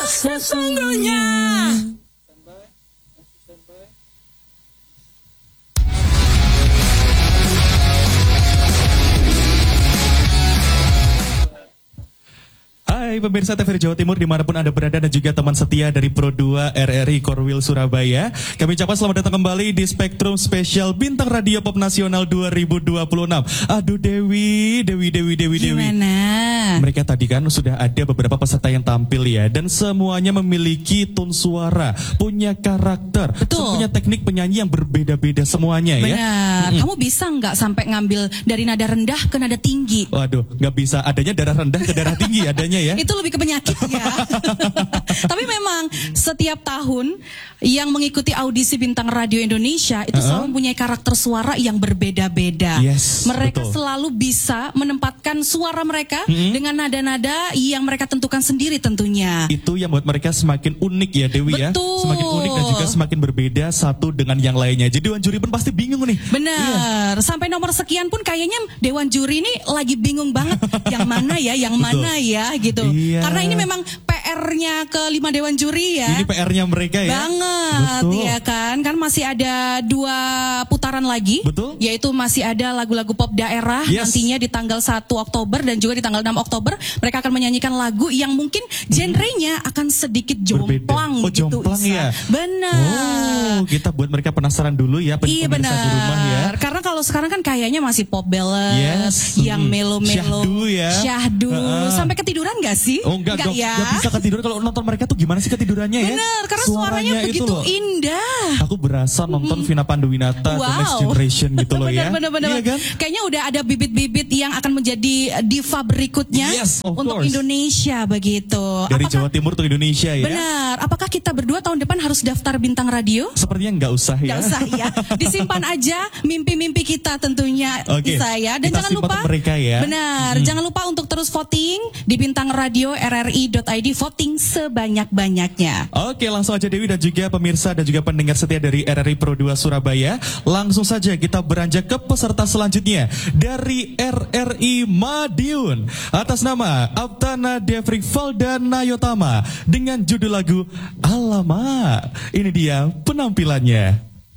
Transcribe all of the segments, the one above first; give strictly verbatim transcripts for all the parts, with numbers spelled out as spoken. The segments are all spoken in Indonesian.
sesungguhnya. Hai pemirsa T V R Jawa Timur dimanapun Anda berada dan juga teman setia dari Pro dua R R I Korwil Surabaya. Kami ucapkan selamat datang kembali di Spektrum Spesial Bintang Radio Pop Nasional dua ribu dua puluh enam. Aduh Dewi, Dewi, Dewi, Dewi, Dewi. Gimana? Mereka tadi kan sudah ada beberapa peserta yang tampil ya. Dan semuanya memiliki tone suara, punya karakter, Betul. punya teknik penyanyi yang berbeda-beda semuanya ya. Benar. Kamu bisa nggak sampai ngambil dari nada rendah ke nada tinggi? Waduh, nggak bisa. Adanya darah rendah ke darah tinggi adanya ya. Itu lebih ke penyakit ya. Tapi memang setiap tahun yang mengikuti audisi Bintang Radio Indonesia itu uh-huh. selalu mempunyai karakter suara yang berbeda-beda. Yes, mereka betul. selalu bisa menempatkan suara mereka mm-hmm. dengan nada-nada yang mereka tentukan sendiri tentunya. Itu yang buat mereka semakin unik ya Dewi. Betul. Ya. Semakin unik dan juga semakin berbeda satu dengan yang lainnya. Jadi Dewan Juri pun pasti bingung nih. Benar. Iya. Sampai nomor sekian pun kayaknya Dewan Juri ini lagi bingung banget. Yang mana ya, yang Betul. mana ya gitu. Iya. Karena ini memang P R-nya kelima Dewan Juri ya. Ini P R-nya mereka ya. Banget. Betul. Ya kan. Kan masih ada dua putaran lagi. Betul. Yaitu masih ada lagu-lagu pop daerah. Yes. Nantinya di tanggal satu Oktober dan juga di tanggal enam Oktober. Mereka akan menyanyikan lagu yang mungkin genrenya akan sedikit jomplang. Oh gitu, jomplang Isa. ya. Benar. Oh kita buat mereka penasaran dulu ya. Iya pemirsa benar. di rumah ya. Karena kalau sekarang kan kayaknya masih pop ballad, Yes. yang Hmm. melo-melo, Syahdu ya. syahdu. Uh-uh. Sampai ketiduran gak sih? Oh enggak, enggak, ya? enggak bisa ketiduran. Kalau nonton mereka tuh gimana sih ketidurannya ya? Bener, karena suaranya, itu begitu loh. indah. Aku berasa nonton Vina Panduwinata Wow. The Next Generation gitu loh ya. Bener-bener. Iya kan? Kayaknya udah ada bibit-bibit yang akan menjadi diva berikutnya Yes, of untuk course. Indonesia begitu. Dari Apakah, Jawa Timur ke Indonesia ya. benar. Apakah kita berdua tahun depan harus daftar Bintang Radio? Sepertinya nggak usah ya. Gak usah ya. Disimpan aja mimpi-mimpi kita tentunya. Oke, Saya dan kita jangan simpan lupa untuk mereka ya. Benar, Hmm. jangan lupa untuk terus voting di Bintang Radio R R I dot I D, voting sebanyak-banyaknya. Oke, langsung aja Dewi dan juga pemirsa dan juga pendengar setia dari R R I Pro dua Surabaya. Langsung saja kita beranjak ke peserta selanjutnya dari R R I Madiun atas nama Aptana Devrik Valda Nayotama dengan judul lagu Alamak. Ini dia penampilannya.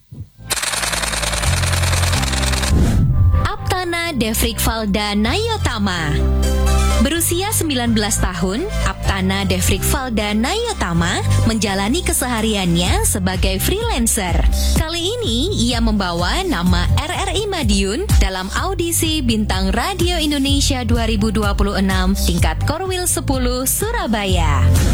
Aptana Devrik Valda Nayotama. Berusia sembilan belas tahun, Aptana Devrik Valda Nayotama menjalani kesehariannya sebagai freelancer. Kali ini ia membawa nama R R I Madiun dalam audisi Bintang Radio Indonesia dua ribu dua puluh enam tingkat Korwil sepuluh Surabaya.